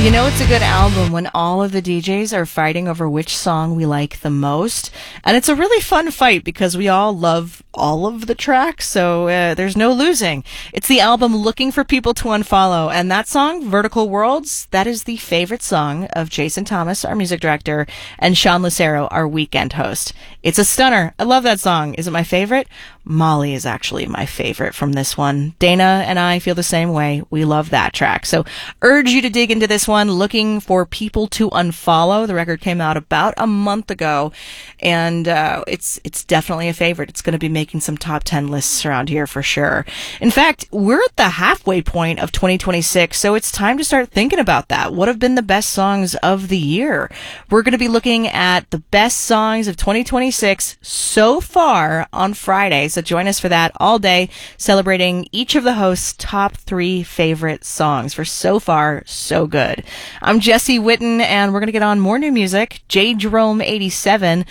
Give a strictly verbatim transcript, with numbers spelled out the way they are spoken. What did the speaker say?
You know, it's a good album when all of the D Js are fighting over which song we like the most. And it's a really fun fight because we all love all of the tracks, so uh, there's no losing. It's the album Looking for People to Unfollow, and that song, Vertical Worlds, that is the favorite song of Jason Thomas, our music director, and Sean Lucero, our weekend host. It's a stunner. I love that song. Is it my favorite? Molly is actually my favorite from this one. Dana and I feel the same way. We love that track. So urge you to dig into this one, Looking for People to Unfollow. The record came out about a month ago, and uh, it's it's definitely a favorite. It's going to be making some top ten lists around here for sure. In fact, we're at the halfway point of twenty twenty-six, so it's time to start thinking about that. What have been the best songs of the year? We're going to be looking at the best songs of twenty twenty-six so far on Friday, so join us for that all day, celebrating each of the hosts' top three favorite songs for So Far, So Good. I'm Jesse Witten, and we're going to get on more new music. J. Jerome eighty-seven